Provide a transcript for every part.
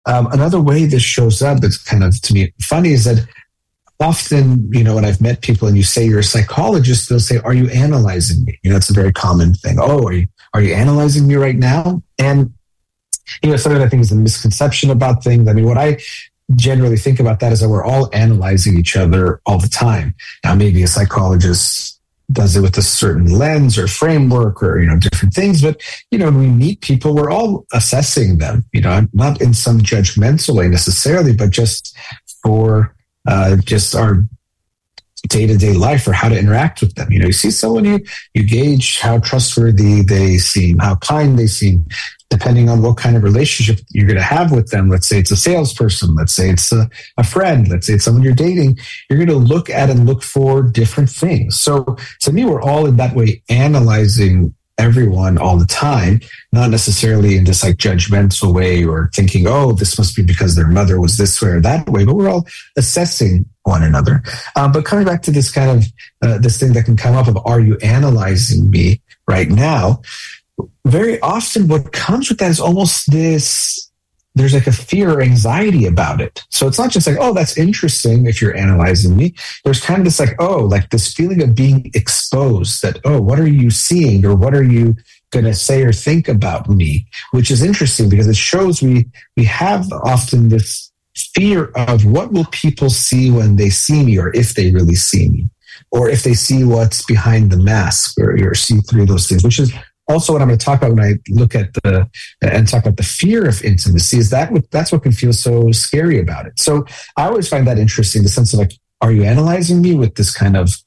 Another way this shows up that's kind of, to me, funny is that often, when I've met people and you say you're a psychologist, they'll say, are you analyzing me? It's a very common thing. Oh, are you analyzing me right now? And, something I think is a misconception about things. I mean, what I generally think about that is that we're all analyzing each other all the time. Now, maybe a psychologist does it with a certain lens or framework or, different things. But, when we meet people, we're all assessing them, not in some judgmental way necessarily, but just for just our day-to-day life or how to interact with them. You see someone, you gauge how trustworthy they seem, how kind they seem, depending on what kind of relationship you're going to have with them. Let's say it's a salesperson. Let's say it's a friend. Let's say it's someone you're dating. You're going to look at and look for different things. So to me, we're all in that way analyzing everyone all the time, not necessarily in this like judgmental way or thinking, oh, this must be because their mother was this way or that way, but we're all assessing one another. But coming back to this kind of this thing that can come up of, are you analyzing me right now? Very often what comes with that is almost this, there's like a fear or anxiety about it. So it's not just like, oh, that's interesting if you're analyzing me. There's kind of this like, oh, like this feeling of being exposed that, oh, what are you seeing or what are you going to say or think about me? Which is interesting because it shows we have often this fear of what will people see when they see me or if they really see me or if they see what's behind the mask or see through those things, which is also what I'm going to talk about when I look at talk about the fear of intimacy is that's what can feel so scary about it. So I always find that interesting, the sense of like, are you analyzing me with this kind of,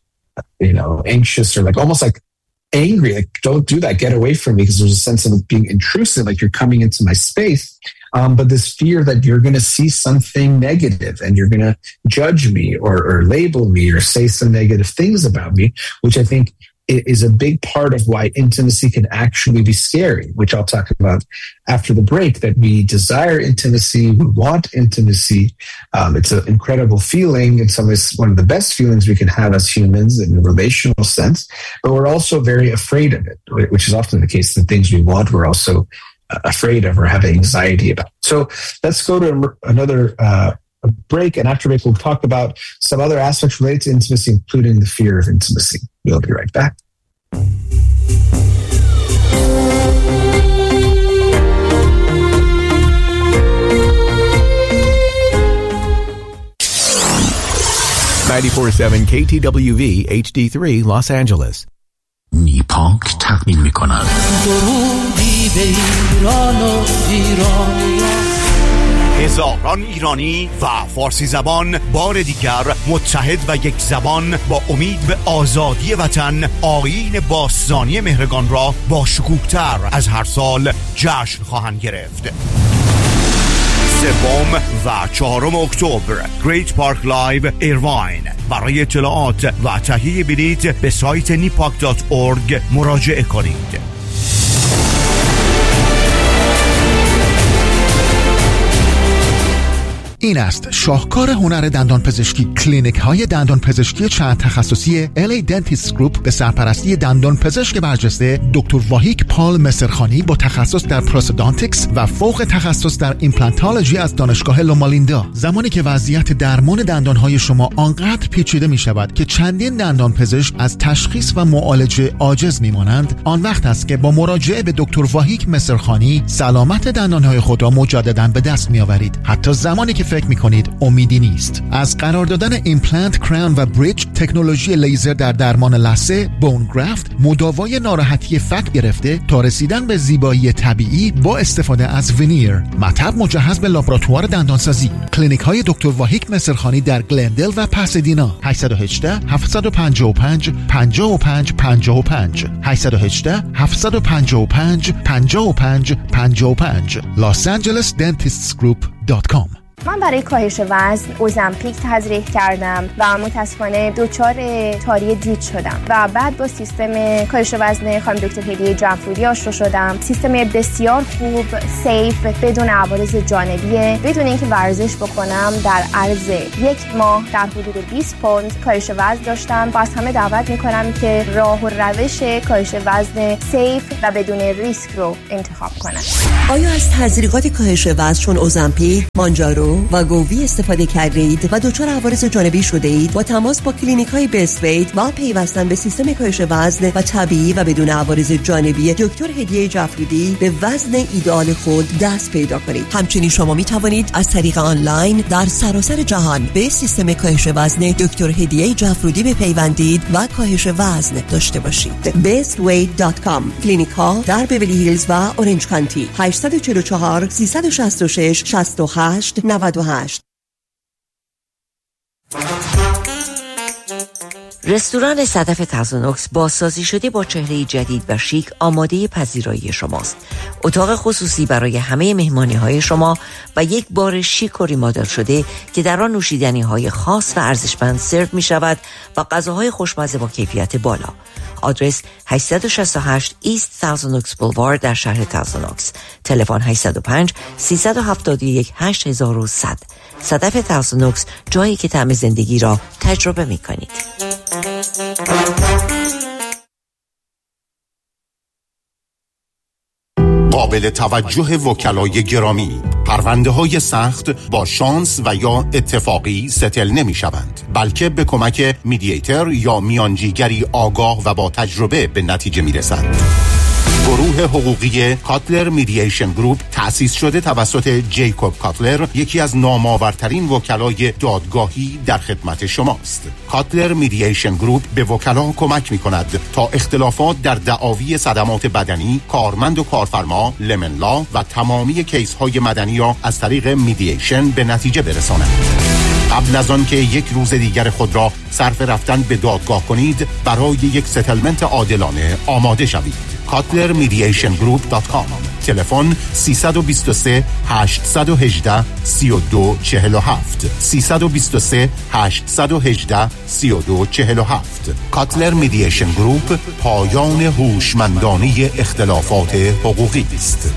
anxious or like almost like angry, like don't do that, get away from me, because there's a sense of being intrusive, like you're coming into my space. But this fear that you're going to see something negative and you're going to judge me or label me or say some negative things about me, which I think is a big part of why intimacy can actually be scary, which I'll talk about after the break, that we desire intimacy, we want intimacy. It's an incredible feeling. In some ways, one of the best feelings we can have as humans in a relational sense, but we're also very afraid of it, which is often the case. The things we want, we're also afraid of or have anxiety about. So let's go to another break, and after break, we'll talk about some other aspects related to intimacy, including the fear of intimacy. We'll be right back. $94.7 KTWV HD3 Los Angeles. نیپانک تقدیم می‌کند درودی به ایران و ایرانیان. هزاران ایرانی و فارسی زبان بار دیگر متحد و یک زبان با امید به آزادی وطن آیین باستانی مهرگان را با شکوه‌تر از هر سال جشن خواهند گرفت. 3 و 4 اکتبر گریت پارک لایو ایرواین. برای اطلاعات و تهیه بلیط به سایت nipak.org مراجعه کنید. این است شاهکار هنر دندان پزشکی. کلینیک های دندان پزشکی چند تخصصی LA Dentist Group به سرپرستی دندان پزشک برجسته دکتر واهیک پال مصرخانی با تخصص در پروستودانتیکس و فوق تخصص در ایمپلانتولوژی از دانشگاه لومالیندا. زمانی که وضعیت درمان دندان های شما آنقدر پیچیده می شود که چندین دندان پزشک از تشخیص و معالجه عاجز می مانند، آن وقت است که با مراجعه به دکتر واهیک مصرخانی سلامت دندان های خود را مجددا به دست می آورید، حتی زمانی که فکر می‌کنید امیدی نیست. از قرار دادن ایمپلنت، کراون و بریج، تکنولوژی لیزر در درمان لثه، بون گرافت، مداوای ناراحتی فک گرفته تا رسیدن به زیبایی طبیعی با استفاده از ونیر، مطب مجهز به لابراتوار دندانسازی. کلینیک‌های دکتر واهیک مصرخانی در گلندل و پاسادینا. 818 755 55 55 818 755 55 55 losangelesdentistsgroup.com. من برای کاهش وزن اوزمپیک تزریق کردم و متاسفانه دچار تاری دید شدم و بعد با سیستم کاهش وزن خانم دکتر هدیه جعفرودی آشنا شدم. سیستم بسیار خوب، سیف، بدون عوارض جانبیه، بدون اینکه ورزش بکنم. در عرض 1 ماه در حدود 20 پوند کاهش وزن داشتم و از همه دعوت میکنم که راه و روش کاهش وزن سیف و بدون ریسک رو انتخاب کنن. آیا از تزریقات کاهش وزن چون اوزمپیک، مانجارو و گووی استفاده کردید و دچار عوارض جانبی شده اید؟ با تماس با کلینیک‌های بیست ویت و پیوستن به سیستم کاهش وزن و طبیعی و بدون عوارض جانبی دکتر هدیه جعفرودی به وزن ایدئال خود دست پیدا کنید. همچنین شما می توانید از طریق آنلاین در سراسر جهان به سیستم کاهش وزن دکتر هدیه جعفرودی بپیوندید و کاهش وزن داشته باشید. bestweight.com. کلینیک ها در بیولی هیلز و اورنج کانتی. 844 366 68 98. رستوران صدف تازونوکس بازسازی شده با چهره جدید و شیک آماده پذیرایی شماست. اتاق خصوصی برای همه مهمانی‌های شما و یک بار شیک و ریمادل شده که در آن نوشیدنی‌های خاص و ارزشمند سرو می‌شود و غذاهای خوشمزه با کیفیت بالا. آدرس 868 ایست تازونوکس بولوارد در شهر تازونوکس. تلفن 805 371 8100. صدف تازونوکس، جایی که طعم زندگی را تجربه می‌کنید. قابل توجه وکلای گرامی، پرونده های سخت با شانس و یا اتفاقی ستل نمی شوند، بلکه به کمک میدییتر یا میانجیگری آگاه و با تجربه به نتیجه می رسند. گروه حقوقی کاتلر میدییشن گروپ تأسیس شده توسط جیکوب کاتلر، یکی از نامآورترین وکلای دادگاهی در خدمت شماست. کاتلر میدییشن گروپ به وکلا کمک می کند تا اختلافات در دعاوی صدمات بدنی، کارمند و کارفرما، لمن لا و تمامی کیس های مدنی را از طریق میدییشن به نتیجه برسانند. قبل از آن که یک روز دیگر خود را صرف رفتن به دادگاه کنید، برای یک ستلمنت عادلانه آماده شوید. KotlerMediationGroup.com. تلفن 323 818 3247 323 818 3247. کاتلر میدییشن گروپ، پایان هوشمندانه اختلافات حقوقی است.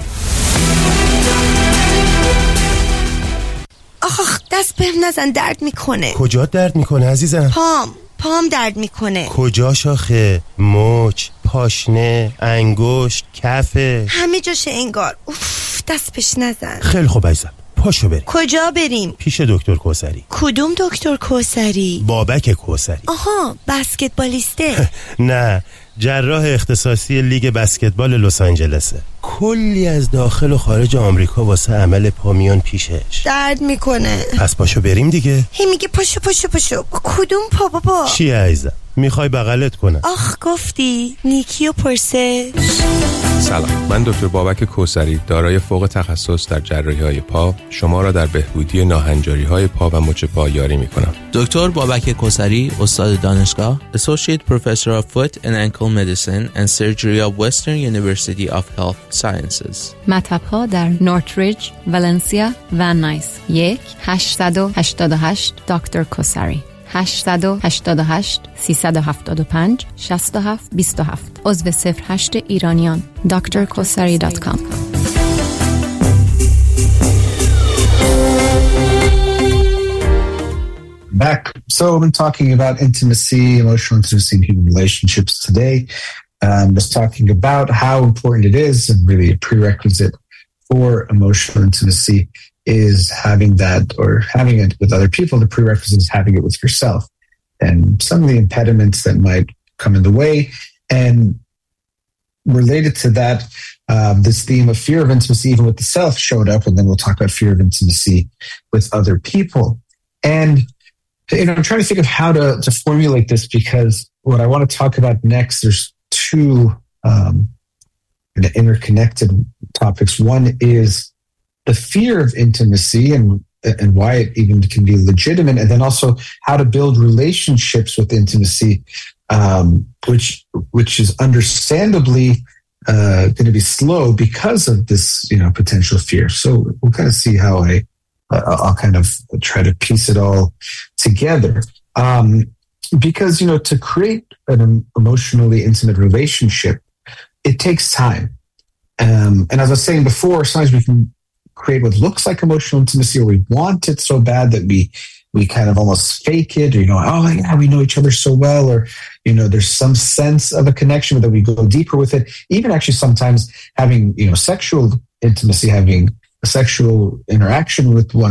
آخ دست بهم نزن، درد میکنه. کجا درد میکنه عزیزم؟ پام درد میکنه. کجا شاخه؟ مچ، پاشنه، انگشت، کفه، همه جاشه انگار. اوف دست بهش نزن. خیلی خوب عزیزم، پاشو بریم. کجا بریم؟ پیش دکتر کوثری. کدوم دکتر کوثری؟ بابک کوثری. آها، بسکتبالیسته؟ نه، جراح اختصاصی لیگ بسکتبال لس آنجلسه. کلی از داخل و خارج آمریکا واسه عمل پا میان پیشش. درد میکنه. پس پاشو بریم دیگه. هی میگه پاشو. کدوم پا بابا؟ چی عزیزم؟ میخوای بغلت کنم؟ آخ گفتی نیکی و پرسه. سلام، من دکتر بابک کوثری، دارای فوق تخصص در جراحی‌های پا، شما را در بهبودی ناهنجاری‌های پا و مچ پا یاری می‌کنم. دکتر بابک کوثری، استاد دانشگاه، Associate Professor of Foot and Ankle Medicine and Surgery of Western University of Health Sciences. مطب‌ها در نورتریج، ولنسیا و نایس. 1-888 دکتر کوثری. 888 375 67 27. عضو 08 ایرانیان. drkosari.com. Back. So we've been talking about intimacy, emotional intimacy in human relationships today. Just talking about how important it is, and really a prerequisite for emotional intimacy is having that, or having it with other people. The prerequisite is having it with yourself, and some of the impediments that might come in the way. And related to that, this theme of fear of intimacy, even with the self, showed up, and then we'll talk about fear of intimacy with other people. And I'm trying to think of how to formulate this, because what I want to talk about next, there's two interconnected topics. One is the fear of intimacy and why it even can be legitimate, and then also how to build relationships with intimacy, which is understandably going to be slow because of this, potential fear. So we'll kind of see how I'll kind of try to piece it all together. Because, to create an emotionally intimate relationship, it takes time. And as I was saying before, sometimes we can create what looks like emotional intimacy, or we want it so bad that we kind of almost fake it, or, oh yeah, we know each other so well, or, there's some sense of a connection, but then we go deeper with it. Even actually sometimes having, sexual intimacy, having a sexual interaction with one